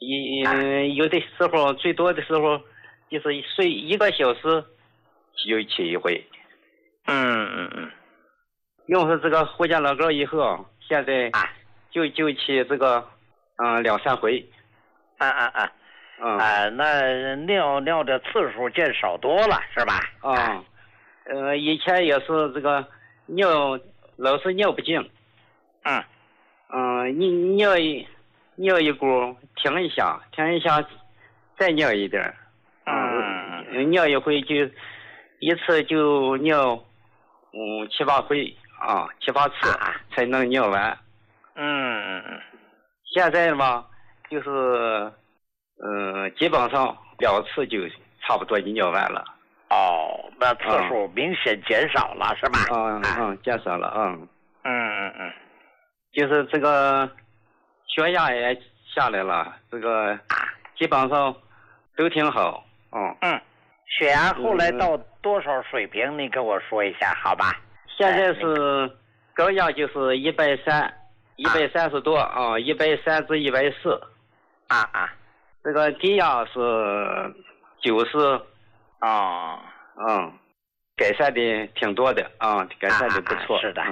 有的时候最多的时候就是睡1个小时就起一回。用上这个胡家老膏以后，现在就起这个2-3回。 那尿的次数见少多了是吧？ 以前也是这个老是尿不尽。尿一股停一下，再尿一点。尿一回就一次就尿7-8回7-8次才能尿完。现在嘛就是基本上2次就差不多就尿完了。 那次数明显减少了是吧？ 减少了。就是这个血压也下来了，这个基本上都挺好。 血压后来到多少水平？你跟我说一下好吧？ 现在是高压就是130多130至140。这个低压是90。改善的挺多的改善的不错。 是的。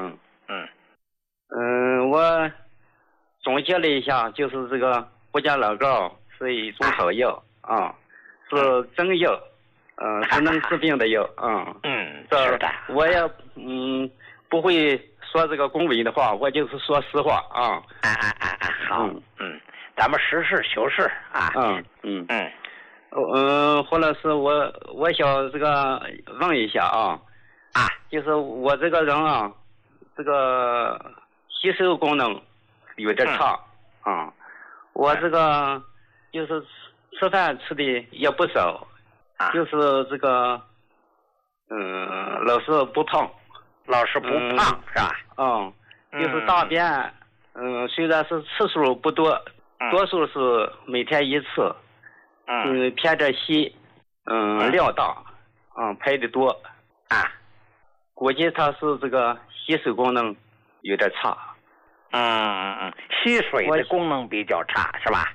我总结了一下，就是这个胡家老膏是一种好药是真药，是能治病的药。 是的。 我也不会说这个恭维的话，我就是说实话。 好。咱们实事求是胡老师，我想这个问一下就是我这个人这个吸收功能有点差。我这个就是吃饭吃的也不少，就是这个老是不胖。 是吧？ 就是大便虽然是次数不多，多数是每天1次。偏着稀，量大，排的多。估计他是这个吸收功能有点差。 吸水的功能比较差是吧？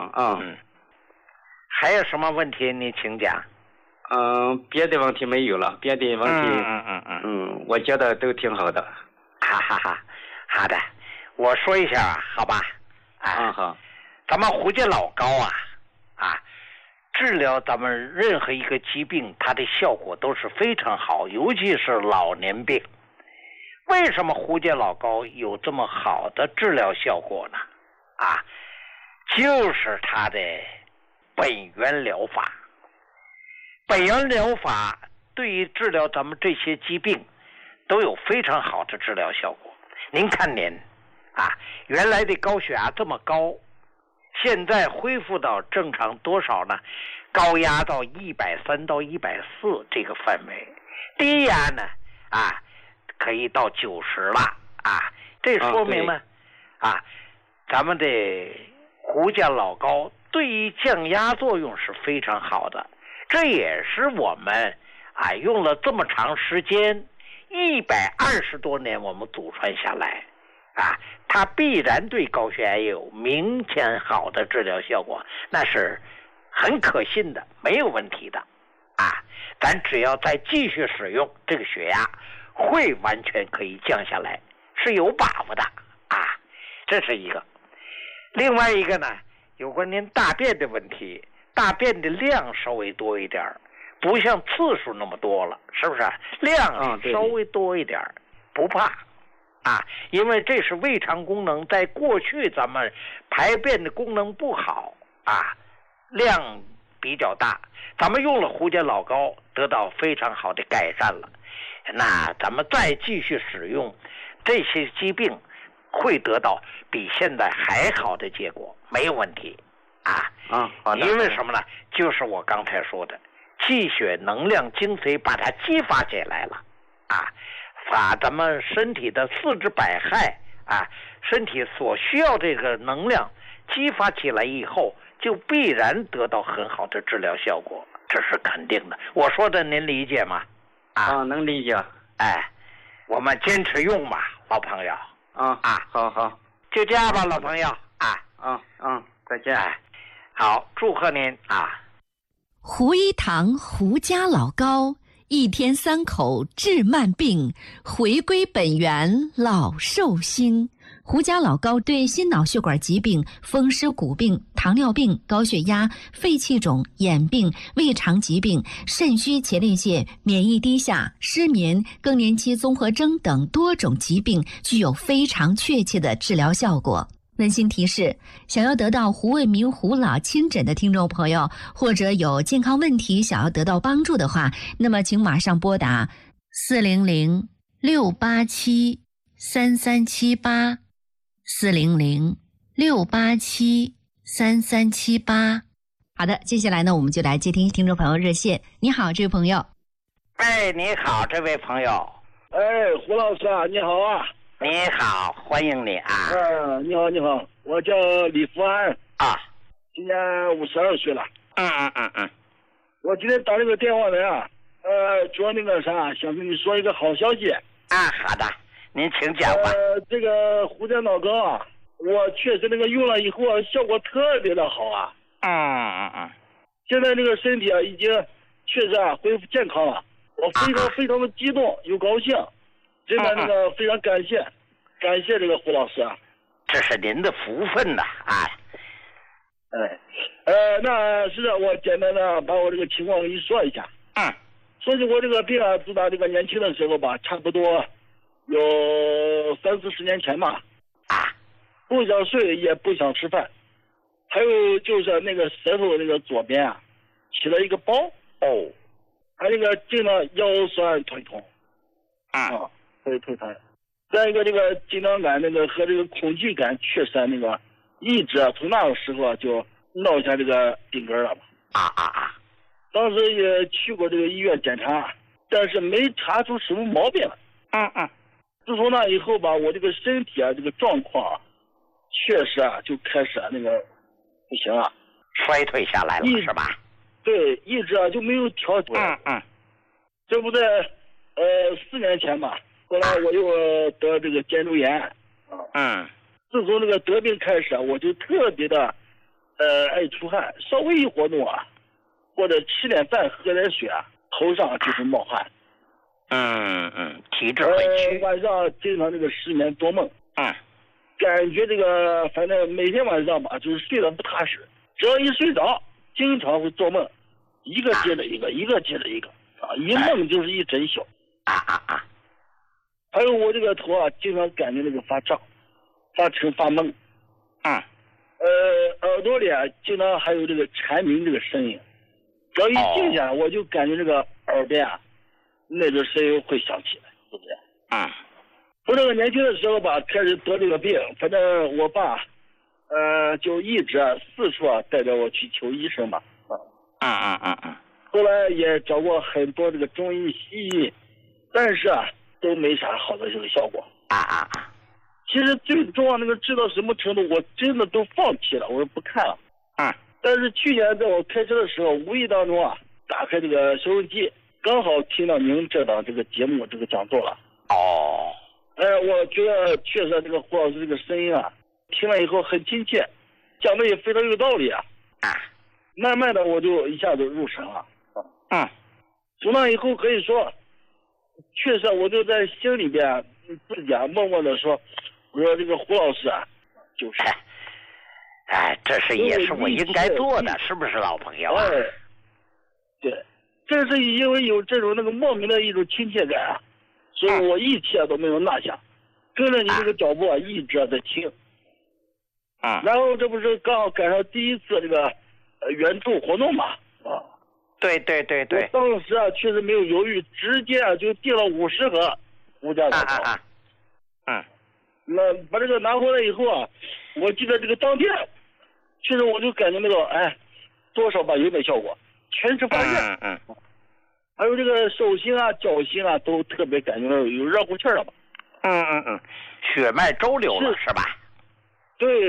还有什么问题你请讲。 别的问题没有了，别的问题我觉得都挺好的。 好的，我说一下好吧？ 好。 咱们胡家老膏治疗咱们任何一个疾病，它的效果都是非常好，尤其是老年病。为什么胡家老膏有这么好的治疗效果呢？就是它的本源疗法。本源疗法对于治疗咱们这些疾病都有非常好的治疗效果。您看您原来的高血压这么高，现在恢复到正常多少呢？高压到130到140这个范围，低压呢可以到90了这说明呢咱们的胡家老膏对于降压作用是非常好的。这也是我们用了这么长时间120多年我们祖传下来它必然对高血压有明显好的治疗效果，那是很可信的，没有问题的咱只要再继续使用，这个血压会完全可以降下来，是有把握的这是一个。另外一个呢，有关您大便的问题，大便的量稍微多一点，不像次数那么多了，是不是？量稍微多一点不怕因为这是胃肠功能，在过去咱们排便的功能不好量比较大，咱们用了胡家老膏得到非常好的改善了，那咱们再继续使用，这些疾病会得到比现在还好的结果，没有问题好的。 因为什么呢？就是我刚才说的气血能量精髓把它激发起来了把咱们身体的四肢百骸身体所需要这个能量激发起来以后，就必然得到很好的治疗效果，这是肯定的。我说的您理解吗？ 能理解。 我们坚持用吧，老朋友。 好， 就这样吧，老朋友。 再见。 好，祝贺您啊！ 胡一堂胡家老高，一天3口治慢病，回归本源老寿星。胡家老高对心脑血管疾病、风湿骨病、糖尿病、高血压、肺气肿、眼病、胃肠疾病、肾虚前列腺、免疫低下、失眠、更年期综合征等多种疾病具有非常确切的治疗效果。温馨提示：想要得到胡卫民胡老亲诊的听众朋友，或者有健康问题想要得到帮助的话，那么请马上拨打400-687-3378，400-687-3378。好的，接下来呢，我们就来接听听众朋友热线。你好，这位朋友。 哎，你好，这位朋友。 哎，胡老师啊，你好啊。 你好，欢迎你啊！ 你好，你好，我叫李福安啊， 今年52岁了。我今天打这个电话来啊，主要那个啥，想跟你说一个好消息。 啊，好的，您请讲吧。 这个胡家老高啊，我确实那个用了以后啊，效果特别的好啊。现在这个身体啊，已经确实啊恢复健康了，我非常的激动又高兴。真的那个非常感谢这个胡老师啊， 这是您的福分呐啊！ 那是我简单的把我这个情况给你说一下。说起我这个病啊，自打这个年轻的时候吧，差不多有30-40年前吧。不想睡也不想吃饭，还有就是那个舌头那个左边啊，起了一个包。还那个经常腰酸腿痛。腿疼，再一个这个紧张感那个和这个恐惧感确实那个一直啊从那个时候啊就落下这个病根了吧。当时也去过这个医院检查，但是没查出什么毛病来。自从那以后吧，我这个身体啊这个状况啊，确实啊就开始那个不行啊， 衰退下来了是吧？ 对，一直啊就没有调整。这不在4年前吧。后来我又得这个肩周炎。自从这个得病开始啊，我就特别的爱出汗，稍微一活动啊，或者吃点饭喝点水啊，头上就是冒汗。 体质很虚。 晚上经常这个失眠多梦。感觉这个反正每天晚上吧，就是睡得不踏实，只要一睡着，经常会做梦，一个接着一个，一个接着一个一梦就是一整宿。还有我这个头啊，经常感觉那个发胀、发沉、发懵。耳朵里啊，经常还有这个蝉鸣这个声音，只要一静下来，我就感觉这个耳边啊，那个声音会响起来，是不是？我这个年轻的时候吧，开始得这个病，反正我爸，就一直四处带着我去求医生吧。后来也找过很多这个中医、西医，但是都没啥好的这个效果。其实最重要那个治到什么程度，我真的都放弃了，我说不看了。但是去年在我开车的时候，无意当中打开这个收音机，刚好听到您这档这个节目这个讲座了。我觉得确实这个胡老师这个声音听了以后很亲切，讲的也非常有道理。慢慢的我就一下子入神了。从那以后可以说，确实我就在心里边自己默默的说，我说这个胡老师就是， 这是也是我应该做的，是不是老朋友？ 对，正是因为有这种那个莫名的一种亲切感所以我一切都没有落下，跟着你这个脚步一直在听。然后这不是刚好赶上第一次这个援助活动嘛？ 对。 我当时确实没有犹豫，直接就订了50盒胡家老高。那把这个拿回来以后我记得这个当天，确实我就感觉那个多少吧有点效果，全身发热。还有这个手心脚心都特别感觉有热乎气了吧。 血脉周流了是吧？ 对。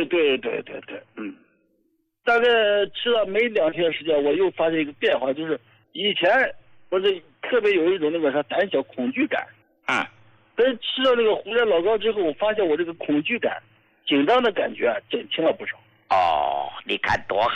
大概吃了没2天时间，我又发现一个变化，就是以前我是特别有一种那个胆小恐惧感。但是吃了那个胡家老高之后，我发现我这个恐惧感、紧张的感觉减轻了不少。 你看多好